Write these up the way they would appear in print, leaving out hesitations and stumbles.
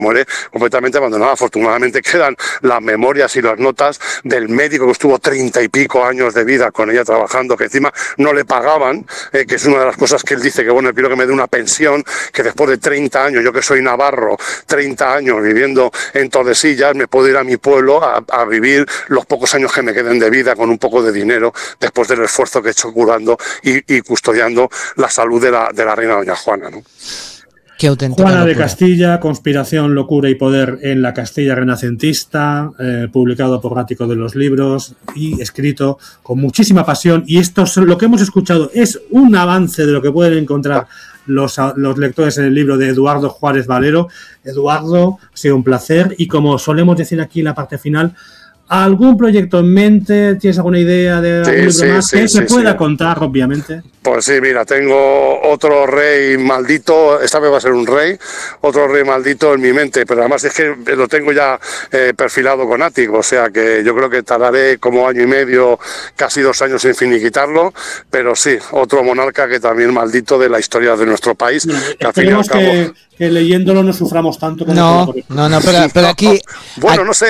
muere completamente abandonada. Afortunadamente quedan las memorias y las notas del médico que estuvo 30 y pico años de vida con ella trabajando, que encima no le pagaban, que es una de las cosas que él dice, que bueno, quiero que me dé una pensión, que después de 30 años, yo que soy navarro, 30 años viviendo en Tordesillas, me puedo ir a mi pueblo a vivir los pocos años que me queden de vida con un poco de dinero, después del esfuerzo que he hecho curando y custodiando la salud de la reina doña Juana, ¿no? Qué auténtica Juana de locura. Castilla, Conspiración, locura y poder en la Castilla renacentista, publicado por Ático de los Libros y escrito con muchísima pasión. Y esto, lo que hemos escuchado, es un avance de lo que pueden encontrar los lectores en el libro de Eduardo Juárez Valero. Eduardo, ha sido un placer. Y como solemos decir aquí en la parte final, ¿algún proyecto en mente? ¿Tienes alguna idea de algún libro más que se pueda contar, obviamente? Pues sí, mira, tengo otro rey maldito, esta vez va a ser un rey, otro rey maldito en mi mente, pero además es que lo tengo ya perfilado con Ático, o sea que yo creo que tardaré como año y medio, casi 2 años en finiquitarlo, pero sí, otro monarca que también maldito de la historia de nuestro país. Que esperemos que leyéndolo no suframos tanto como pero aquí... Bueno, no sé.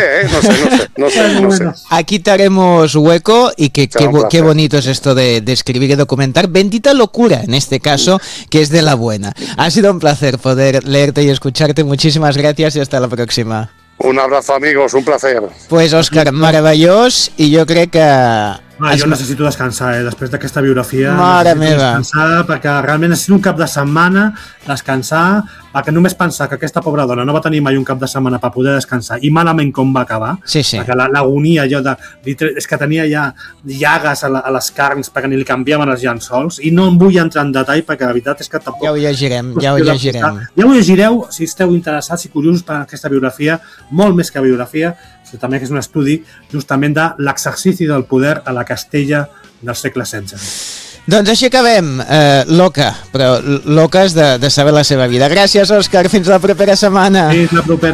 Aquí te haremos hueco y qué bonito es esto de escribir y documentar. Bendita locura, en este caso, que es de la buena. Ha sido un placer poder leerte y escucharte. Muchísimas gracias y hasta la próxima. Un abrazo, amigos, un placer. Pues, Òscar, meravellós, i jo crec que... Jo necessito descansar, després d'aquesta biografia. Mare meva. Descansar, perquè realment ha sigut un cap de setmana, descansar, perquè només pensar que aquesta pobra dona no va tenir mai un cap de setmana per poder descansar, i malament com va acabar, perquè l'agonia allò és que tenia ja llagues a les carns perquè ni li canviaven els llençols, i no em vull entrar en detall perquè la veritat és que tampoc... Ja ho llegirem. Ja ho llegireu, si esteu interessats i curiosos per aquesta biografia, molt més que biografia, també que és un estudi justament de l'exercici del poder a la Castella del segle XVI. Doncs així acabem, loca, però loques de saber la seva vida. Gràcies, Òscar, fins la propera setmana. Fins la propera.